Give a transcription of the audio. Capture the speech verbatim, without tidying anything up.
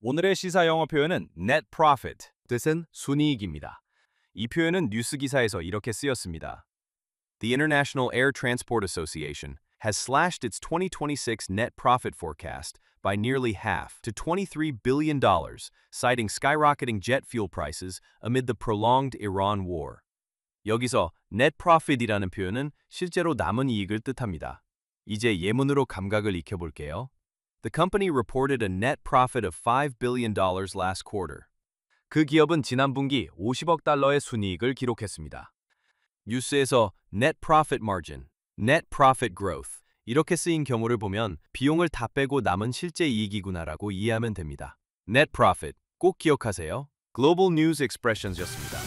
오늘의 시사 영어 표현은 net profit, 뜻은 순이익입니다. 이 표현은 뉴스 기사에서 이렇게 쓰였습니다. The International Air Transport Association has slashed its twenty twenty-six net profit forecast by nearly half to twenty-three billion dollars, citing skyrocketing jet fuel prices amid the prolonged Iran war. 여기서 net profit이라는 표현은 실제로 남은 이익을 뜻합니다. 이제 예문으로 감각을 익혀볼게요. The company reported a net profit of five billion dollars last quarter. 그 기업은 지난 분기 오십억 달러의 순이익을 기록했습니다. 뉴스에서 net profit margin, net profit growth 이렇게 쓰인 경우를 보면 비용을 다 빼고 남은 실제 이익이구나라고 이해하면 됩니다. net profit 꼭 기억하세요. Global News Expressions였습니다.